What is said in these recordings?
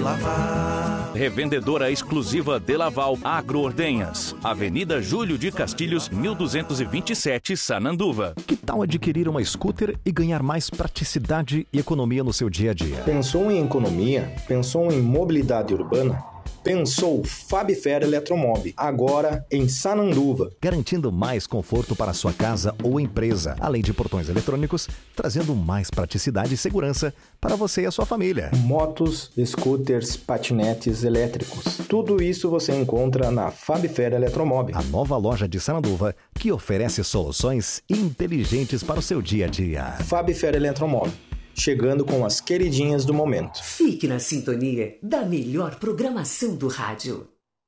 lavar. Revendedora exclusiva De Laval Agroordenhas. Avenida Júlio de Castilhos, 1227, Sananduva. Que tal adquirir uma scooter e ganhar mais praticidade e economia no seu dia a dia? Pensou em economia? Pensou em mobilidade urbana? Pensou Fabifer Eletromob, agora em Sananduva. Garantindo mais conforto para a sua casa ou empresa, além de portões eletrônicos, trazendo mais praticidade e segurança para você e a sua família. Motos, scooters, patinetes elétricos. Tudo isso você encontra na Fabifer Eletromob. A nova loja de Sananduva que oferece soluções inteligentes para o seu dia a dia. Fabifer Eletromob. Chegando com as queridinhas do momento. Fique na sintonia da melhor programação do rádio.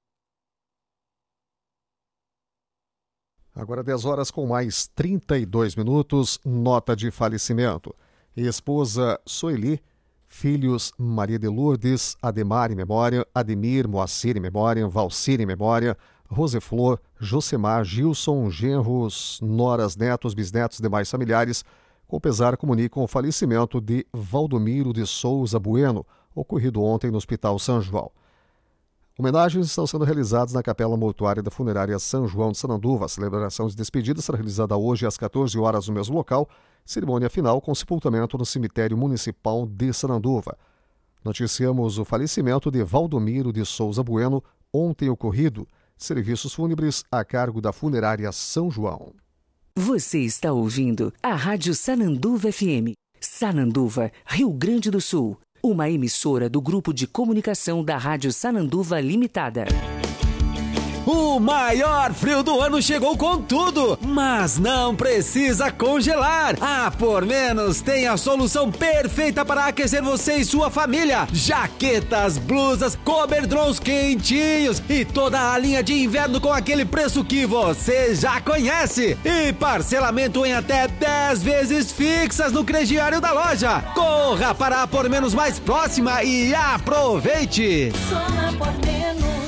Agora 10 horas com mais 32 minutos, nota de falecimento. Esposa Soeli, filhos Maria de Lourdes, Ademar em memória, Ademir, Moacir em memória, Valcir em memória, Roseflor, Josemar, Gilson, genros, noras, netos, bisnetos e demais familiares. Com pesar, comunicam o falecimento de Valdomiro de Souza Bueno, ocorrido ontem no Hospital São João. Homenagens estão sendo realizadas na Capela Mortuária da Funerária São João de Sananduva. A celebração de despedida será realizada hoje às 14 horas no mesmo local. Cerimônia final com sepultamento no Cemitério Municipal de Sananduva. Noticiamos o falecimento de Valdomiro de Souza Bueno, ontem ocorrido. Serviços fúnebres a cargo da Funerária São João. Você está ouvindo a Rádio Sananduva FM. Sananduva, Rio Grande do Sul. Uma emissora do Grupo de Comunicação da Rádio Sananduva Limitada. O maior frio do ano chegou com tudo, mas não precisa congelar. A Por Menos tem a solução perfeita para aquecer você e sua família. Jaquetas, blusas, coberdrons quentinhos e toda a linha de inverno com aquele preço que você já conhece. E parcelamento em até 10 vezes fixas no crediário da loja. Corra para a Por Menos mais próxima e aproveite. Só na Por Menos.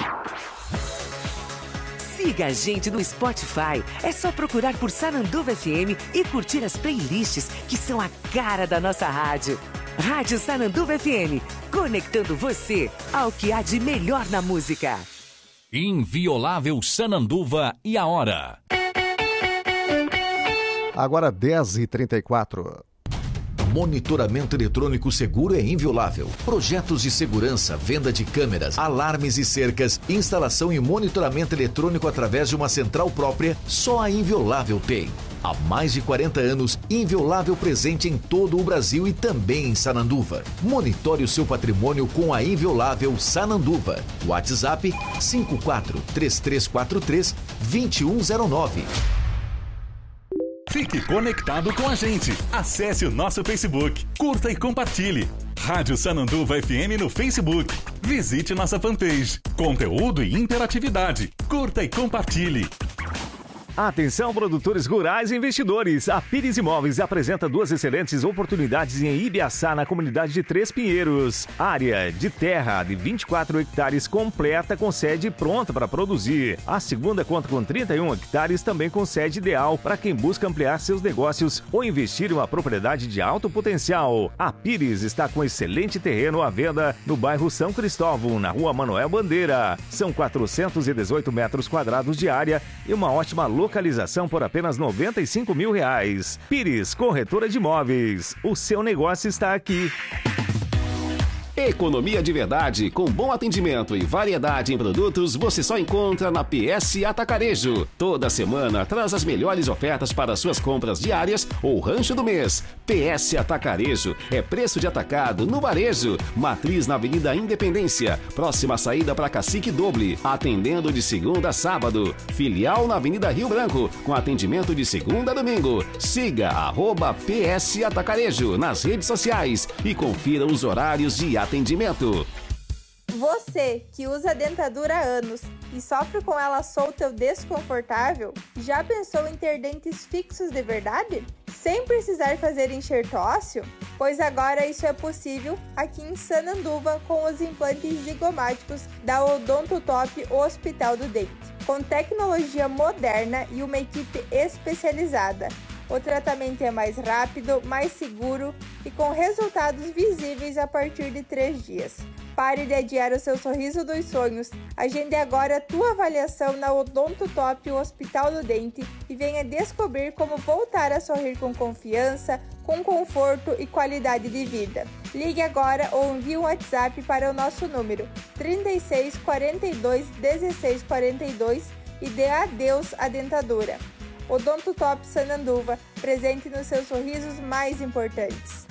Siga a gente no Spotify. É só procurar por Sananduva FM e curtir as playlists que são a cara da nossa rádio. Rádio Sananduva FM, conectando você ao que há de melhor na música. Inviolável Sananduva e a hora. Agora 10h34. Monitoramento eletrônico seguro é inviolável. Projetos de segurança, venda de câmeras, alarmes e cercas, instalação e monitoramento eletrônico através de uma central própria, só a Inviolável tem. Há mais de 40 anos, Inviolável presente em todo o Brasil e também em Sananduva. Monitore o seu patrimônio com a Inviolável Sananduva. WhatsApp 54-3343-2109. Fique conectado com a gente. Acesse o nosso Facebook, curta e compartilhe. Rádio Sananduva FM no Facebook. Visite nossa fanpage. Conteúdo e interatividade. Curta e compartilhe. Atenção, produtores rurais e investidores. A Pires Imóveis apresenta duas excelentes oportunidades em Ibiaçá, na comunidade de Três Pinheiros. Área de terra de 24 hectares completa com sede pronta para produzir. A segunda conta com 31 hectares, também com sede ideal para quem busca ampliar seus negócios ou investir em uma propriedade de alto potencial. A Pires está com excelente terreno à venda no bairro São Cristóvão, na rua Manuel Bandeira. São 418 metros quadrados de área e uma ótima localização por apenas R$ 95 mil. Pires, corretora de imóveis. O seu negócio está aqui. Economia de verdade, com bom atendimento e variedade em produtos, você só encontra na PS Atacarejo. Toda semana traz as melhores ofertas para suas compras diárias ou rancho do mês. PS Atacarejo é preço de atacado no varejo. Matriz na Avenida Independência, próxima saída para Cacique Doble, atendendo de segunda a sábado. Filial na Avenida Rio Branco, com atendimento de segunda a domingo. Siga @PS Atacarejo nas redes sociais e confira os horários de atendimento. Você que usa dentadura há anos e sofre com ela solta ou desconfortável, já pensou em ter dentes fixos de verdade? Sem precisar fazer enxerto ósseo? Pois agora isso é possível aqui em Sananduva com os implantes zigomáticos da Odontotop Hospital do Dente. Com tecnologia moderna e uma equipe especializada. O tratamento é mais rápido, mais seguro e com resultados visíveis a partir de 3 dias. Pare de adiar o seu sorriso dos sonhos. Agende agora a tua avaliação na Odonto Top, o Hospital do Dente, e venha descobrir como voltar a sorrir com confiança, com conforto e qualidade de vida. Ligue agora ou envie um WhatsApp para o nosso número 36 42 16 42 e dê adeus à dentadura. Odonto Top Sananduva, presente nos seus sorrisos mais importantes.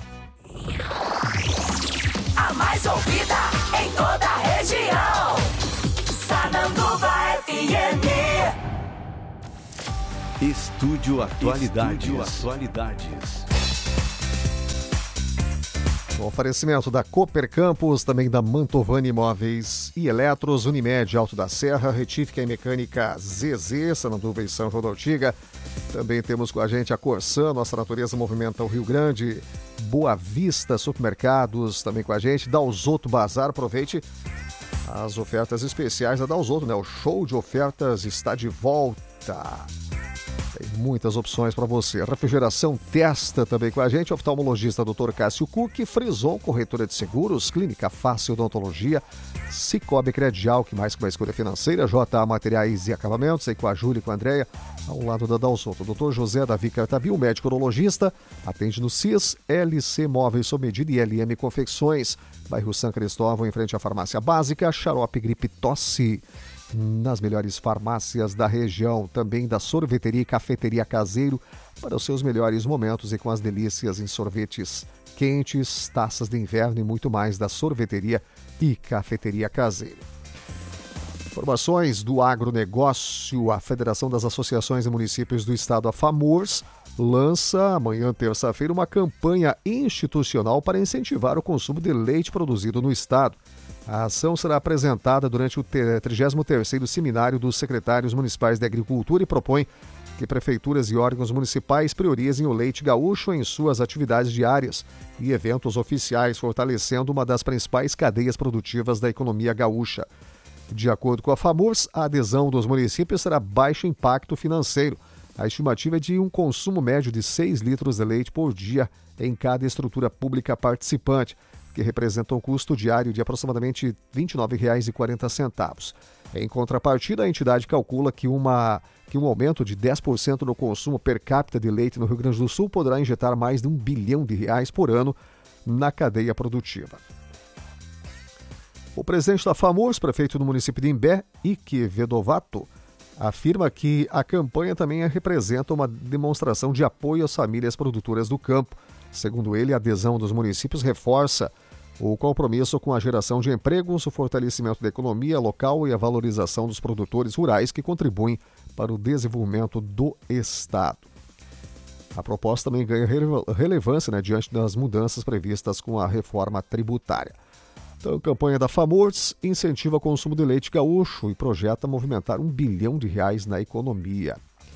A mais ouvida em toda a região. Sananduva FM. Estúdio Atualidades. O oferecimento da Cooper Campus, também da Mantovani Imóveis e Eletros, Unimed Alto da Serra, Retífica e Mecânica ZZ, Sananduva e São João da Ortiga. Também temos com a gente a Corsan, Nossa Natureza Movimenta o Rio Grande, Boa Vista Supermercados, também com a gente, Dalzotto Bazar. Aproveite as ofertas especiais da Dalzotto, né? O show de ofertas está de volta. Tem muitas opções para você. Refrigeração Testa também com a gente. Oftalmologista Dr. Cássio Cook, Frison, corretora de seguros, Clínica Fácil Odontologia, Cicobi Credial, que mais que uma escolha financeira, JA Materiais e Acabamentos, aí com a Júlia e com a Andréia, ao lado da Dalzotto. Dr. José Davi Cartabil, médico urologista, atende no CIS, LC Móveis sob medida e LM Confecções, bairro São Cristóvão, em frente à Farmácia Básica, Xarope Gripe Tosse, nas melhores farmácias da região, também da Sorveteria e Cafeteria Caseiro, para os seus melhores momentos e com as delícias em sorvetes quentes, taças de inverno e muito mais da Sorveteria e Cafeteria Caseiro. Informações do agronegócio. A Federação das Associações de Municípios do Estado, a FAMURS, lança amanhã, terça-feira, uma campanha institucional para incentivar o consumo de leite produzido no Estado. A ação será apresentada durante o 33º Seminário dos Secretários Municipais de Agricultura e propõe que prefeituras e órgãos municipais priorizem o leite gaúcho em suas atividades diárias e eventos oficiais, fortalecendo uma das principais cadeias produtivas da economia gaúcha. De acordo com a FAMURS, a adesão dos municípios será baixo impacto financeiro. A estimativa é de um consumo médio de 6 litros de leite por dia em cada estrutura pública participante, que representa um custo diário de aproximadamente R$ 29,40. Em contrapartida, a entidade calcula que um aumento de 10% no consumo per capita de leite no Rio Grande do Sul poderá injetar mais de R$ 1 bilhão por ano na cadeia produtiva. O presidente da FAMURS, prefeito do município de Imbé, Ike Vedovato, afirma que a campanha também representa uma demonstração de apoio às famílias produtoras do campo. Segundo ele, a adesão dos municípios reforça o compromisso com a geração de empregos, o fortalecimento da economia local e a valorização dos produtores rurais que contribuem para o desenvolvimento do Estado. A proposta também ganha relevância, diante das mudanças previstas com a reforma tributária. Então, a campanha da FAMURS incentiva o consumo de leite gaúcho e projeta movimentar R$ 1 bilhão na economia.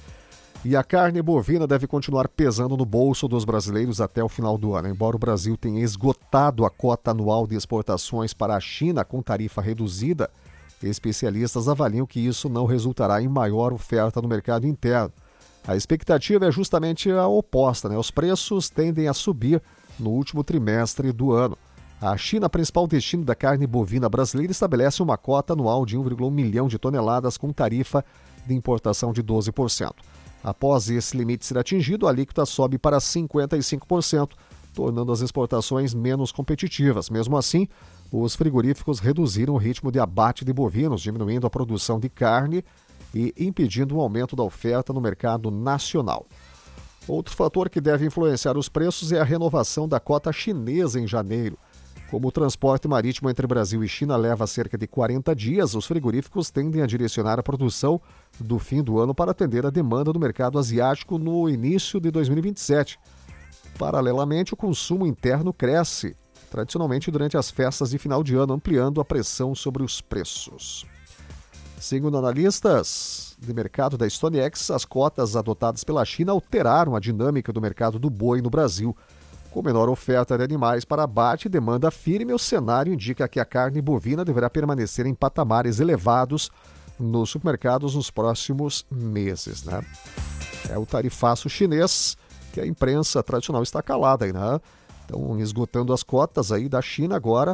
E a carne bovina deve continuar pesando no bolso dos brasileiros até o final do ano. Embora o Brasil tenha esgotado a cota anual de exportações para a China com tarifa reduzida, especialistas avaliam que isso não resultará em maior oferta no mercado interno. A expectativa é justamente a oposta, Os preços tendem a subir no último trimestre do ano. A China, principal destino da carne bovina brasileira, estabelece uma cota anual de 1,1 milhão de toneladas com tarifa de importação de 12%. Após esse limite ser atingido, a alíquota sobe para 55%, tornando as exportações menos competitivas. Mesmo assim, os frigoríficos reduziram o ritmo de abate de bovinos, diminuindo a produção de carne e impedindo um aumento da oferta no mercado nacional. Outro fator que deve influenciar os preços é a renovação da cota chinesa em janeiro. Como o transporte marítimo entre Brasil e China leva cerca de 40 dias, os frigoríficos tendem a direcionar a produção do fim do ano para atender a demanda do mercado asiático no início de 2027. Paralelamente, o consumo interno cresce, tradicionalmente durante as festas de final de ano, ampliando a pressão sobre os preços. Segundo analistas de mercado da StoneX, as cotas adotadas pela China alteraram a dinâmica do mercado do boi no Brasil. Com menor oferta de animais para abate e demanda firme, o cenário indica que a carne bovina deverá permanecer em patamares elevados nos supermercados nos próximos meses. É o tarifaço chinês que a imprensa tradicional está calada. Estão esgotando as cotas aí da China agora.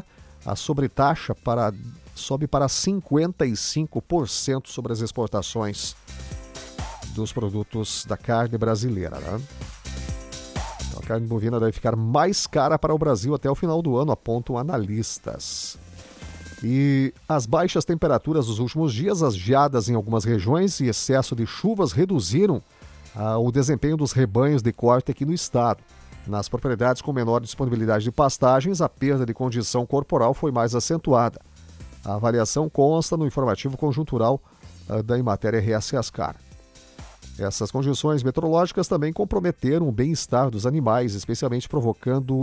A sobretaxa sobe para 55% sobre as exportações dos produtos da carne brasileira, né? Então, a carne bovina deve ficar mais cara para o Brasil até o final do ano, apontam analistas. E as baixas temperaturas dos últimos dias, as geadas em algumas regiões e excesso de chuvas reduziram o desempenho dos rebanhos de corte aqui no estado. Nas propriedades com menor disponibilidade de pastagens, a perda de condição corporal foi mais acentuada. A avaliação consta no informativo conjuntural da Emater RS Ascar. Essas condições meteorológicas também comprometeram o bem-estar dos animais, especialmente provocando